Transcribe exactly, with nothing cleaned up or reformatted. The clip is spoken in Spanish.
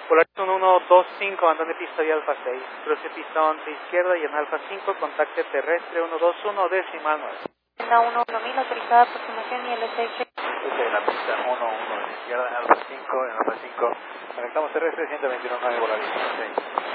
Polaris uno uno dos cinco, andando de pista y Alfa seis. Cruce pista once izquierda y en Alfa cinco, contacte terrestre uno dos uno, decimal nueve. La uno uno mil, autorizada aproximación y L seis. Cruce de la pista uno uno izquierda, Alfa cinco, en Alfa cinco. Conectamos terrestre ciento veintiuno nueve, Polaris seis.